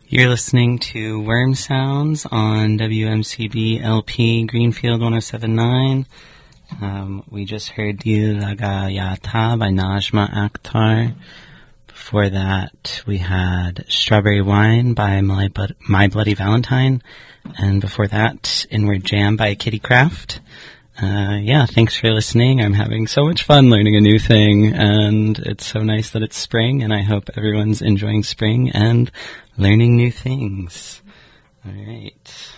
You're listening to Worm Sounds on WMCB LP Greenfield 107.9. We just heard You Lagayata by Najma Akhtar. Before that, we had Strawberry Wine by My Bloody Valentine. And before that, Inward Jam by Kitty Craft. Thanks for listening. I'm having so much fun learning a new thing, and it's so nice that it's spring, and I hope everyone's enjoying spring and learning new things. All right.